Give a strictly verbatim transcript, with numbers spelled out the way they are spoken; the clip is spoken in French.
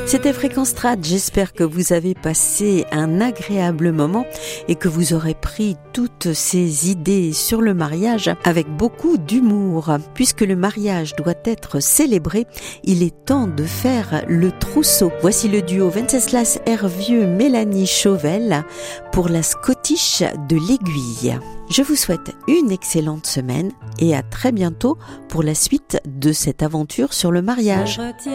C'était Fréquence Trad, j'espère que vous avez passé un agréable moment et que vous aurez pris toutes ces idées sur le mariage avec beaucoup d'humour. Puisque le mariage doit être célébré, il est temps de faire le trousseau. Voici le duo Wenceslas Hervieux-Mélanie Chauvel pour la Scottish de l'Aiguille. Je vous souhaite une excellente semaine et à très bientôt pour la suite de cette aventure sur le mariage.